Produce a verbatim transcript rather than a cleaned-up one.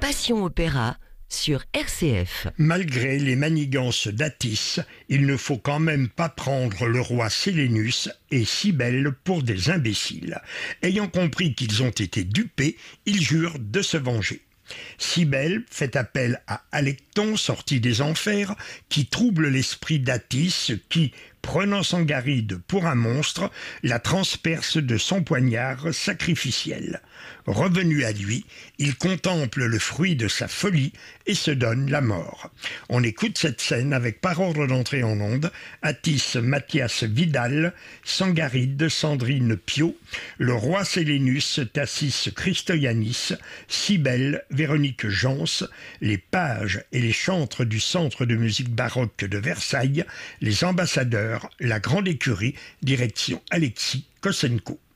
Passion Opéra sur R C F. Malgré les manigances d'Attis, il ne faut quand même pas prendre le roi Sélénus et Cybèle pour des imbéciles. Ayant compris qu'ils ont été dupés, ils jurent de se venger. Cybèle fait appel à Alecton, sorti des enfers, qui trouble l'esprit d'Attis, qui, prenant Sangaride pour un monstre, la transperce de son poignard sacrificiel. Revenu à lui, il contemple le fruit de sa folie et se donne la mort. On écoute cette scène avec, par ordre d'entrée en onde, Attis Mathias Vidal, Sangaride Sandrine Piot, le roi Sélénus Tassis Christoyanis, Cybèle Véronique Jans, les pages et les chantres du Centre de musique baroque de Versailles, les ambassadeurs, la grande écurie, direction Alexis Kossenko.